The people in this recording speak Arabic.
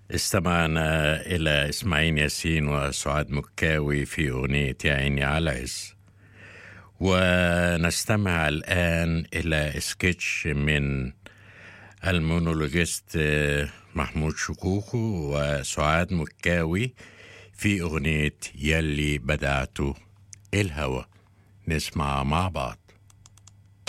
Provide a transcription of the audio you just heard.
استمعنا إلى إسماعيل ياسين وسعاد مكاوي في أغنية يا عيني على العز. ونستمع الآن إلى سكتش من المونولوجيست محمود شكوكو وسعاد مكاوي في أغنية يلي بدعته الهوى. نسمع مع بعض.